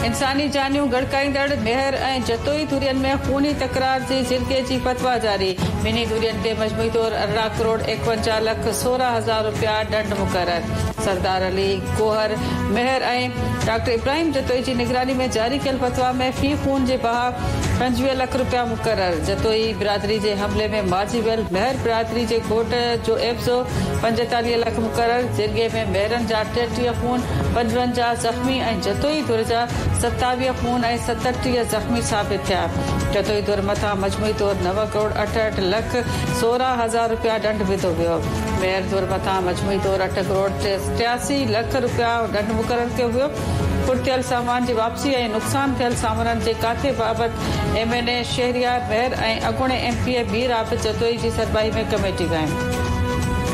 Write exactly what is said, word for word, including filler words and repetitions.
इंसानी जानियूं गड़काईंदड़ मेहर ऐं जतोई धुरियन में खूनी तकरार जी जिरगे जी फतवा जारी। ॿिन्ही धुरियन ते मजमूई तौर अरिड़हं करोड़ एकवंजाह लख सोरहं हज़ार रुपया दंड मुक़रर। सरदार अली गोहर मेहर ऐं डॉक्टर इब्राहिम जतोई जी निगरानी में जारी कयल फतवा में फी खून जे बहा पंजवीह लख रुपया मुक़रर। जतोई बिरादरी जे हमले में मारिजी वियल मेहर बिरादरी जे घोट जो एफ़्ज़ो पंजेतालीह लख मुक़रर। जिरगे में मेहरनि जा टेटीह खून पंजवंजाह ज़ख़्मी ऐं जतोई धुर जा सतावीह खून ऐं सतटीह ज़ख़्मी साबित थिया। जतोई धुर मथां मजमूई तौर नव करोड़ अठहठि लख सोरहं हज़ार रुपया दंड विधो वियो। मेहर धुर मथां मजमूई तौर अठ करोड़ टियासी लख रुपया दंड मुक़रर कयो वियो। फुर्तियल सामान जी वापसी ऐं नुक़सान थियल सामाननि जे काथे बाबति एम एन ए शहरियार मेहर ऐं अॻूणे M P A B राबित Jatoi जी सरबाई में कमेटी क़ाइमु।